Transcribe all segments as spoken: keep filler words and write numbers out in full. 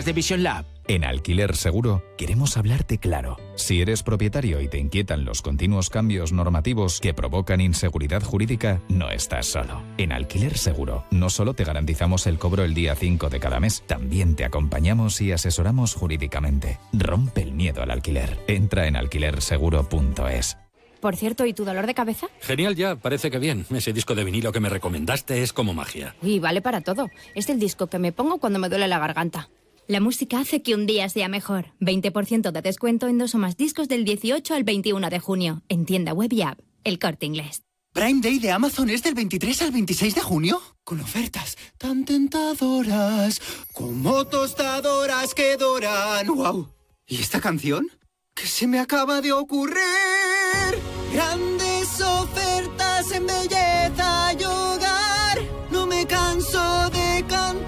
de Vision Lab. En Alquiler Seguro queremos hablarte claro. Si eres propietario y te inquietan los continuos cambios normativos que provocan inseguridad jurídica, no estás solo. En Alquiler Seguro no solo te garantizamos el cobro el día cinco de cada mes, también te acompañamos y asesoramos jurídicamente. Rompe el miedo al alquiler. Entra en alquiler seguro punto es. Por cierto, ¿y tu dolor de cabeza? Genial ya, parece que bien. Ese disco de vinilo que me recomendaste es como magia. Uy, vale para todo. Es el disco que me pongo cuando me duele la garganta. La música hace que un día sea mejor. veinte por ciento de descuento en dos o más discos del dieciocho al veintiuno de junio. En tienda web y app. El Corte Inglés. ¿Prime Day de Amazon es del veintitrés al veintiséis de junio? Con ofertas tan tentadoras como tostadoras que doran. ¡Wow! ¿Y esta canción? ¿Qué se me acaba de ocurrir? Grandes ofertas en belleza y hogar. No me canso de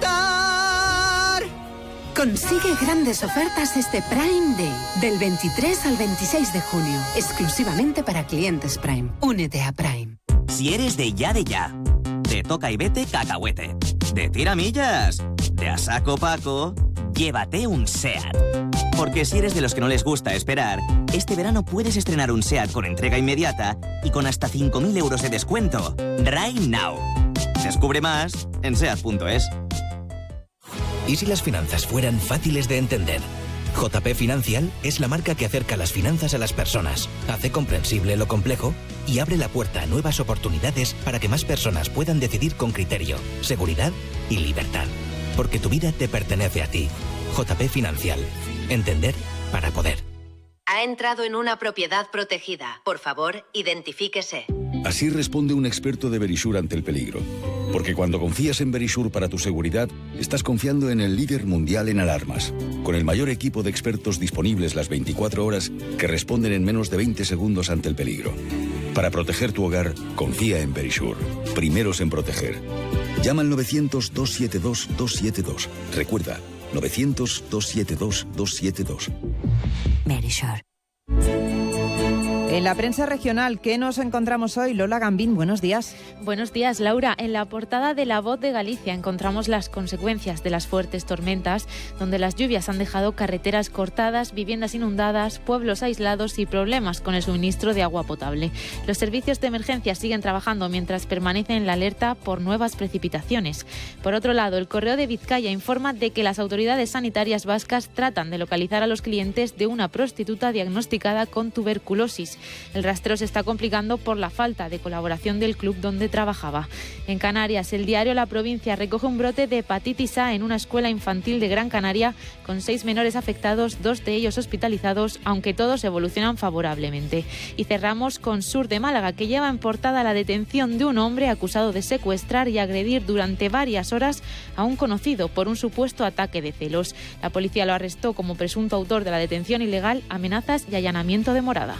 cantar. Consigue grandes ofertas este Prime Day, del veintitrés al veintiséis de junio, exclusivamente para clientes Prime. Únete a Prime. Si eres de ya de ya, de toca y vete cacahuete, de tiramillas, de a saco Paco, llévate un SEAT. Porque si eres de los que no les gusta esperar, este verano puedes estrenar un SEAT con entrega inmediata y con hasta cinco mil euros de descuento. Right now. Descubre más en seat punto es. ¿Y si las finanzas fueran fáciles de entender? J P Financial es la marca que acerca las finanzas a las personas, hace comprensible lo complejo y abre la puerta a nuevas oportunidades para que más personas puedan decidir con criterio, seguridad y libertad. Porque tu vida te pertenece a ti. J P Financial. Entender para poder. Ha entrado en una propiedad protegida. Por favor, identifíquese. Así responde un experto de Verisure ante el peligro. Porque cuando confías en Verisure para tu seguridad, estás confiando en el líder mundial en alarmas, con el mayor equipo de expertos disponibles las veinticuatro horas que responden en menos de veinte segundos ante el peligro. Para proteger tu hogar, confía en Verisure. Primeros en proteger. Llama al novecientos, dos siete dos, dos siete dos. Recuerda, novecientos, dos siete dos, dos siete dos. Verisure. En la prensa regional, ¿qué nos encontramos hoy? Lola Gambín, buenos días. Buenos días, Laura. En la portada de La Voz de Galicia encontramos las consecuencias de las fuertes tormentas, donde las lluvias han dejado carreteras cortadas, viviendas inundadas, pueblos aislados y problemas con el suministro de agua potable. Los servicios de emergencia siguen trabajando mientras permanecen en la alerta por nuevas precipitaciones. Por otro lado, el Correo de Vizcaya informa de que las autoridades sanitarias vascas tratan de localizar a los clientes de una prostituta diagnosticada con tuberculosis. El rastreo se está complicando por la falta de colaboración del club donde trabajaba. En Canarias, el diario La Provincia recoge un brote de hepatitis A en una escuela infantil de Gran Canaria, con seis menores afectados, dos de ellos hospitalizados, aunque todos evolucionan favorablemente. Y cerramos con Sur de Málaga, que lleva en portada la detención de un hombre acusado de secuestrar y agredir durante varias horas a un conocido por un supuesto ataque de celos. La policía lo arrestó como presunto autor de la detención ilegal, amenazas y allanamiento de morada.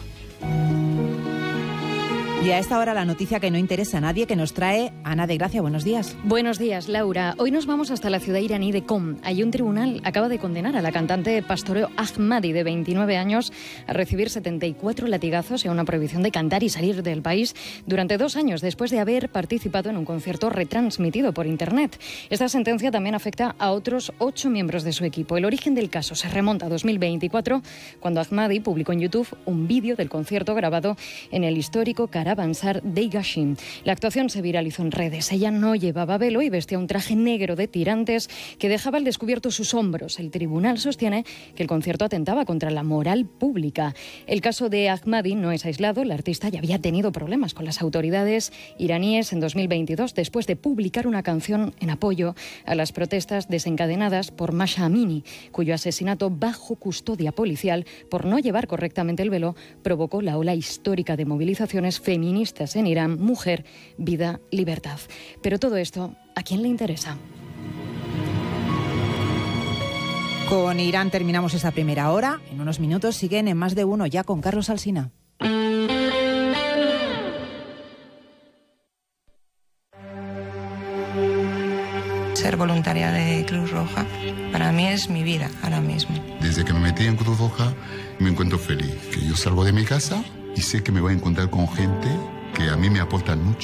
Y a esta hora la noticia que no interesa a nadie, que nos trae Ana de Gracia. Buenos días. Buenos días, Laura. Hoy nos vamos hasta la ciudad iraní de Qom. Allí un tribunal acaba de condenar a la cantante pastoreo Ahmadi, de veintinueve años, a recibir setenta y cuatro latigazos y a una prohibición de cantar y salir del país durante dos años después de haber participado en un concierto retransmitido por Internet. Esta sentencia también afecta a otros ocho miembros de su equipo. El origen del caso se remonta a dos mil veinticuatro, cuando Ahmadi publicó en YouTube un vídeo del concierto grabado en el histórico Caravanserai de Gashim. La actuación se viralizó en redes. Ella no llevaba velo y vestía un traje negro de tirantes que dejaba al descubierto sus hombros. El tribunal sostiene que el concierto atentaba contra la moral pública. El caso de Ahmadi no es aislado. La artista ya había tenido problemas con las autoridades iraníes en dos mil veintidós después de publicar una canción en apoyo a las protestas desencadenadas por Masha Amini, cuyo asesinato bajo custodia policial por no llevar correctamente el velo provocó la ola histórica de movilizaciones feministas en Irán: mujer, vida, libertad. Pero todo esto, ¿a quién le interesa? Con Irán terminamos esta primera hora. En unos minutos siguen en Más de Uno, ya con Carlos Alsina. Ser voluntaria de Cruz Roja para mí es mi vida ahora mismo. Desde que me metí en Cruz Roja me encuentro feliz. Que yo salgo de mi casa y sé que me voy a encontrar con gente que a mí me aportan mucho.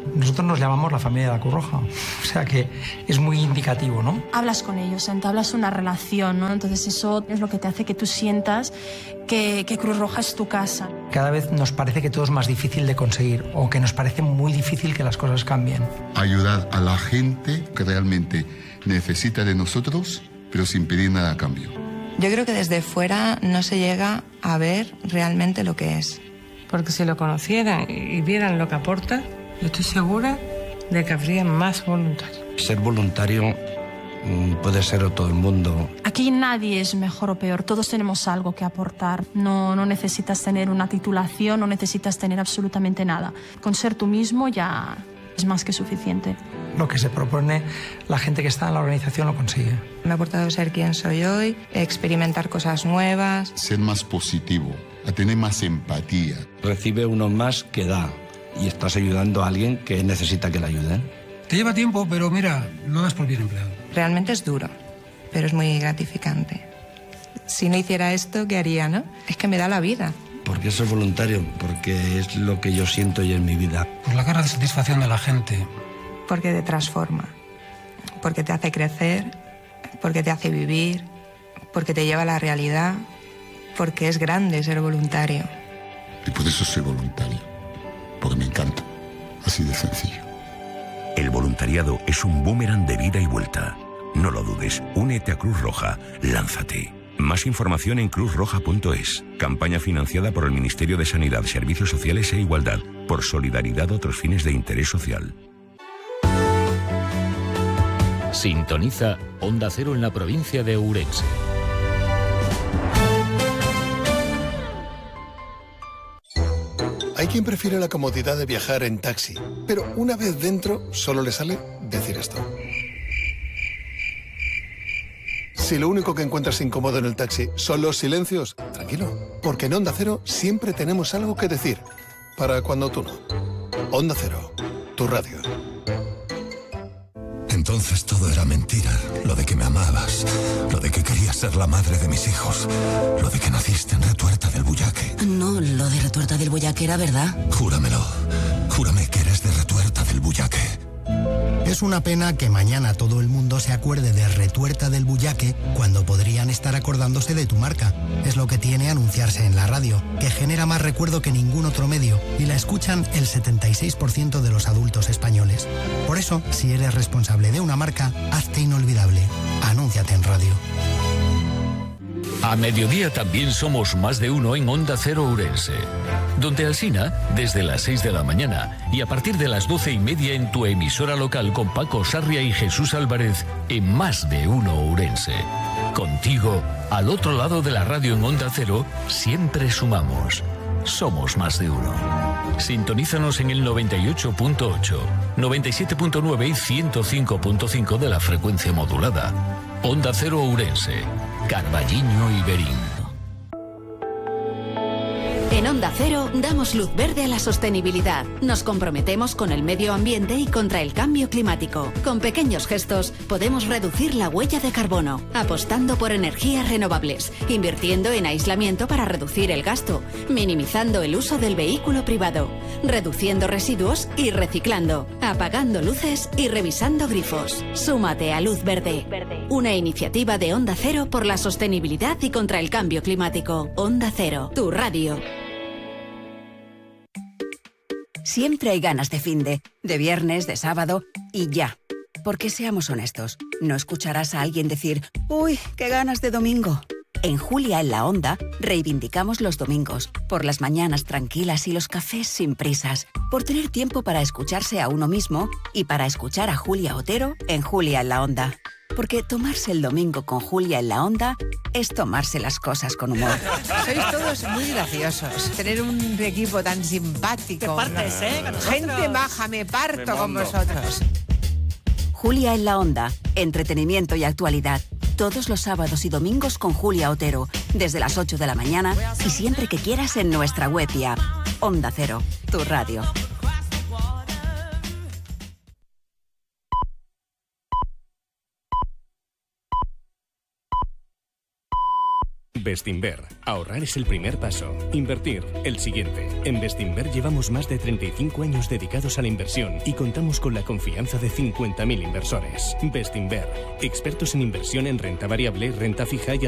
Nosotros nos llamamos la familia de la Cruz Roja, o sea que es muy indicativo, ¿no? Hablas con ellos, entablas una relación, ¿no? Entonces eso es lo que te hace que tú sientas que, que Cruz Roja es tu casa. Cada vez nos parece que todo es más difícil de conseguir o que nos parece muy difícil que las cosas cambien. Ayudar a la gente que realmente necesita de nosotros, pero sin pedir nada a cambio. Yo creo que desde fuera no se llega a ver realmente lo que es. Porque si lo conocieran y vieran lo que aporta, yo estoy segura de que habría más voluntarios. Ser voluntario puede ser todo el mundo. Aquí nadie es mejor o peor, todos tenemos algo que aportar. No, no necesitas tener una titulación, no necesitas tener absolutamente nada. Con ser tú mismo ya es más que suficiente. Lo que se propone la gente que está en la organización lo consigue. Me ha aportado ser quien soy hoy, experimentar cosas nuevas. Ser más positivo, a tener más empatía. Recibe uno más que da y estás ayudando a alguien que necesita que le ayuden. Te lleva tiempo, pero mira, lo das por bien empleado. Realmente es duro, pero es muy gratificante. Si no hiciera esto, ¿qué haría, no? Es que me da la vida. ¿Por qué soy voluntario? Porque es lo que yo siento y en mi vida. Por la cara de satisfacción de la gente. Porque te transforma, porque te hace crecer, porque te hace vivir, porque te lleva a la realidad, porque es grande ser voluntario. Y por eso soy voluntario, porque me encanta, así de sencillo. El voluntariado es un boomerang de vida y vuelta. No lo dudes, únete a Cruz Roja, lánzate. Más información en cruz roja punto es. Campaña financiada por el Ministerio de Sanidad, Servicios Sociales e Igualdad, por solidaridad a otros fines de interés social. Sintoniza Onda Cero en la provincia de Ourense. Hay quien prefiere la comodidad de viajar en taxi, pero una vez dentro solo le sale decir esto. Si lo único que encuentras incómodo en el taxi son los silencios, tranquilo, porque en Onda Cero siempre tenemos algo que decir, para cuando tú no. Onda Cero, tu radio. Entonces todo era mentira, lo de que me amabas, lo de que querías ser la madre de mis hijos, lo de que naciste en Retuerta del Bullaque. No, lo de Retuerta del Bullaque era verdad. Júramelo, júrame que eres de Retuerta del Bullaque. Es una pena que mañana todo el mundo se acuerde de Retuerta del Bullaque cuando podrían estar acordándose de tu marca. Es lo que tiene anunciarse en la radio, que genera más recuerdo que ningún otro medio y la escuchan el setenta y seis por ciento de los adultos españoles. Por eso, si eres responsable de una marca, hazte inolvidable. Anúnciate en radio. A mediodía también somos más de uno en Onda Cero Ourense. Donde Alsina, desde las seis de la mañana y a partir de las doce y media en tu emisora local con Paco Sarria y Jesús Álvarez en Más de Uno Ourense. Contigo, al otro lado de la radio en Onda Cero, siempre sumamos. Somos Más de Uno. Sintonízanos en el noventa y ocho punto ocho, noventa y siete punto nueve y ciento cinco punto cinco de la frecuencia modulada. Onda Cero Ourense, Carballiño y Berín. En Onda Cero damos luz verde a la sostenibilidad. Nos comprometemos con el medio ambiente y contra el cambio climático. Con pequeños gestos podemos reducir la huella de carbono, apostando por energías renovables, invirtiendo en aislamiento para reducir el gasto, minimizando el uso del vehículo privado, reduciendo residuos y reciclando, apagando luces y revisando grifos. Súmate a Luz Verde, una iniciativa de Onda Cero por la sostenibilidad y contra el cambio climático. Onda Cero, tu radio. Siempre hay ganas de finde, de viernes, de sábado y ya. Porque seamos honestos, no escucharás a alguien decir «Uy, qué ganas de domingo». En Julia en la Onda reivindicamos los domingos, por las mañanas tranquilas y los cafés sin prisas, por tener tiempo para escucharse a uno mismo y para escuchar a Julia Otero en Julia en la Onda. Porque tomarse el domingo con Julia en la Onda es tomarse las cosas con humor. Sois todos muy graciosos. Tener un equipo tan simpático. Te partes, ¿no? ¿eh? Con Gente maja, me parto con vosotros. Julia en la Onda, entretenimiento y actualidad. Todos los sábados y domingos con Julia Otero, desde las ocho de la mañana y siempre que quieras en nuestra web y app. Onda Cero, tu radio. Bestinver. Ahorrar es el primer paso. Invertir, el siguiente. En Bestinver llevamos más de treinta y cinco años dedicados a la inversión y contamos con la confianza de cincuenta mil inversores. Bestinver. Expertos en inversión en renta variable, renta fija y